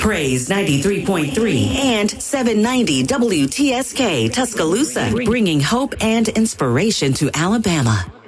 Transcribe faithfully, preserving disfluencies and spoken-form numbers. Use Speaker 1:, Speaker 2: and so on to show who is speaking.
Speaker 1: Praise ninety-three point three and seven ninety W T S K Tuscaloosa, bringing hope and inspiration to Alabama.